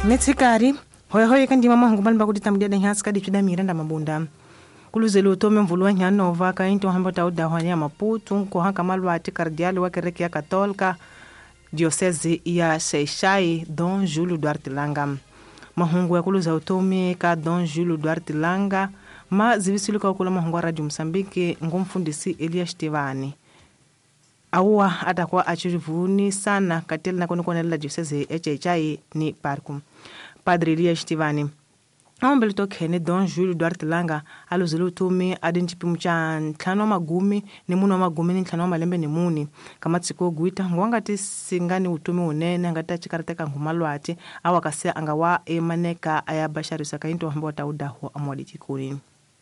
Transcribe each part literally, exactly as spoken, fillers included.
Metsikari hoya hoya kandi mama hangu mali bakudi tamdia da hyanska di chida miranda mabunda kuluzelo tome mvulwa nyano vaka into hamba tauda hanya Maputo ko hanka malwati cardial wa kereke ya katolika diocese ya Seixai Dom Júlio Duarte Langa mahungu ya kuluza utome ka Dom Júlio Duarte Langa ma zivisilo ka kula mahungu radio Msambiki ngomfundisi Elias Stevani awa atakuwa achirivuni sana kateli na kone la diocese ya Seixai ni parku Padre Elias Stevani Ambele tokene Dom Júlio Duarte Langa aluzulu tumi adinchipimu cha ntlano wa magumi ni munu wa magumi ni ntlano wa malembe ni muni kama tsiko guita ngwangati singani utumi unene ngata chikarateka ngumalwati awa kasia angawa emaneka ayabasharisa kainto hambo wataudahu amwadi chikuni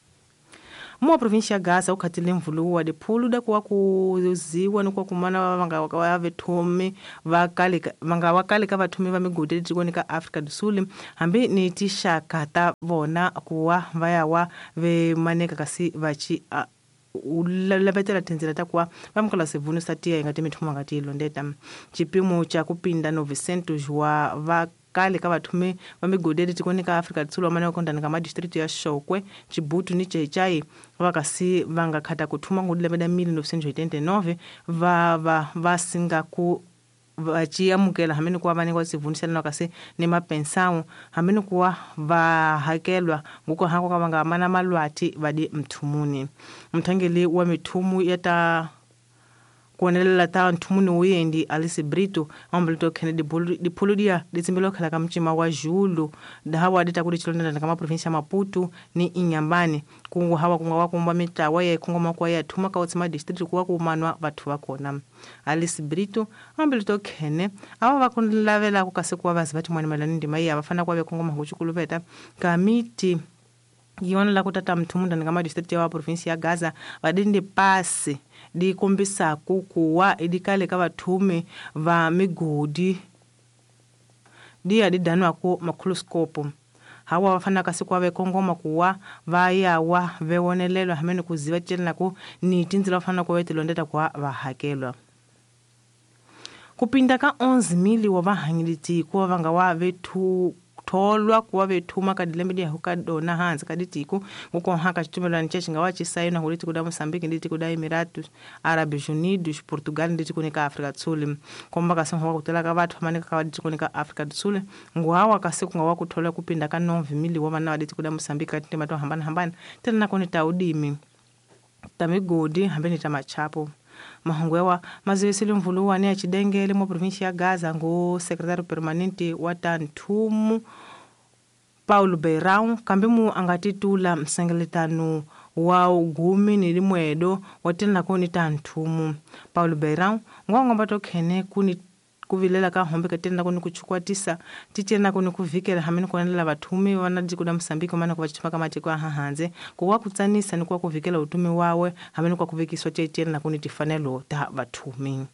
Mwa provincia Gaza ukatile mvulu wa de pulu da kuwa kuziwa nukuwa kumana wanga wakawe tumi wakale wanga wakale kava tumi wa migudeli chikonika Afrika du Sul hambi ni tisha kata vona kuwa vaya wa ve maneka kasi vachi uh, ulabetela tenzela takuwa vamkala sevunu satia ingati mitumu ngati ilondeta chipimo cha kupinda no Vicente jwa va kale kava tume vamigodeli tikonika Afrika tsulu amane wakondana kama district ya Shokwe Chibutu ni Chaichai wakasi vanga kata kutuma ngudile meda mili novcentos e oitenta e nove va va va singa ku vachia mukela hamini kuwa vani kwa sivunisha na wakasi ni mapensao hamini kuwa va hakelwa nguko hako kawanga amana maluati vadi mtumuni mtangeli wa mitumu yata kuonelela ta ntumuni uyendi Alice Brito ambulito Kennedy di Puludia dizimbelo kala kamchima wa Julu da hawa dita kudi chilonda kama provincia Maputo ni Inyambani kungu hawa kunga wakumba mita waye kunga makwa ya tuma ka otsima district kuwa kumanwa vatu wakona Alice Brito ambulito Kenne awa vakunlavela kukase kuwa vazi vati mwani malani ndima iya wafana kwa kunga mahuchukuluveta kamiti Yona la kutata mtumunda kama district ya province ya Gaza vadindi pasi di kumbisa kukuwa idikale kava tume va migudi di adidanwa ku makuluskopu hawa wafana kasi kwa vekongoma kuwa vaya wa vewonelelwa hameni kuziva chela ku ni tinzila wafana kwa wetilondeta kwa vahakelwa kupinda ka onze mili wa vahangiliti kuwa vanga wa vetu tolwa kuwa vetuma kadilembe ya hukadona hanzi kaditiku nguko haka chitumela nchechi ngawa chisaina huliti kuda Mozambique nditi kuda Emiratos Árabes Unidos Portugal nditi kunika Afrika du Sul komba kasema kutela ka vatu manika ka nditi kunika Afrika du Sul ngwawa kasiku ngawa kutola kupinda ka nove mili wa vana nditi kuda Mozambique nditi mato hambana hambana tena nakoni taudimi tamigodi hambeni tamachapo mahungwewa maziwisili mvulu wani ya chidengele mwa provincia ya Gaza ngu sekretari permanente wa tantumu Paulo Beirão kambimu angatitula msengelitanu wa ugumi nilimwedo watena kuni tantumu Paulo Beirão ngwa mbato kene kuni kuvilela ka hombe katenda kuni kuchukua tisa titena kuni kuvikela hamini kuanela batumi wanadi kuda Msambiki mana kuwachituma kama chikwa hahanze kuwa kutsanisa ni kuwa kuvikela utumi wawe hamini kwa kuvikiswa titena kuni tifanelo ta batumi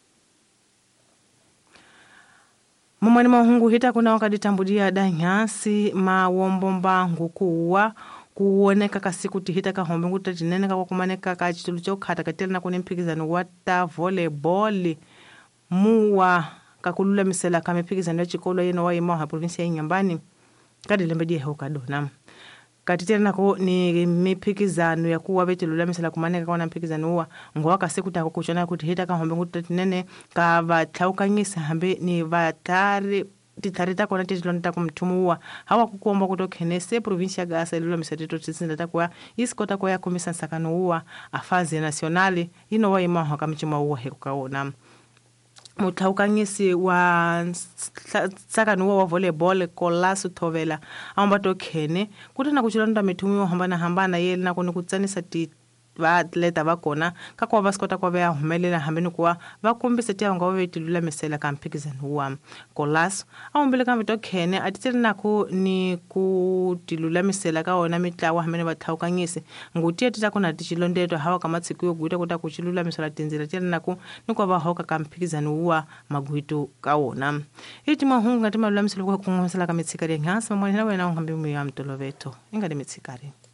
Mumwani mahungu hita kuna wakadi tambudia da nyasi mawombomba ngukuwa kuoneka kasiku tihita ka hombe nguta jinene kwa kumaneka ka chitulu chokata katela kuni mpikizano wata volleyball muwa kakulula misela kamepikizano chikolo yeno wa imaha provinsia ya Inyambani kadi lembedia hoka dona katitena nako ni mipikizano ya kuwa betelula misela kumaneka kwa mpikizano wa ngwa kasiku tako kuchona kuti hita ka hombe nguta tinene ka vathaukanyisa hambe ni vatari titarita kona titilonda kumtumuwa hawa kukomba kutokenese provincia Gaza ilula misateto tisinda takwa iskota kwa ya komisa nsakano uwa afazi nationale ino wa imaha kamchima uwa hekukaona mutaukangisi wa sakanu wa volleyball Kolasu Thovela ambato kene kutana kuchilonda mitumi wa hambana hambana yeli na kuni kutsanisa ti va atleta va kona ka kwa vaskota kwa vya humelela hambeni kuwa va kumbisa tia wanga wavetilula misela kampikizano wa Kolasu aumbele kamito kene atitele nako ni kutilula misela ka ona mitlawa hambeni vathaukangisi ngutia tita kuna tichilondeto hawa kama tsiku yoguita kuta kuchilula misela tinzila tele nako ni kwa vahoka kampikizano wa maguito ka ona iti mahungu ngati malula misela kwa kungomisela kamitsikari ngasi mamwani na wena ungambi mu ya mtoloveto ingadi mitsikari